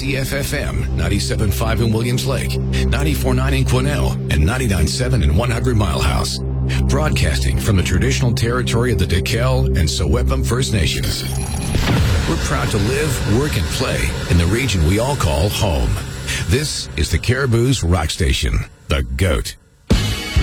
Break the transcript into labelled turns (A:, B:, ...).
A: KCFFM 97.5 in Williams Lake, 94.9 in Quesnel, and 99.7 in 100 Mile House. Broadcasting from the traditional territory of the Daquel and Sewepum First Nations. We're proud to live, work, and play in the region we all call home. This is the Caribou's Rock Station, The GOAT.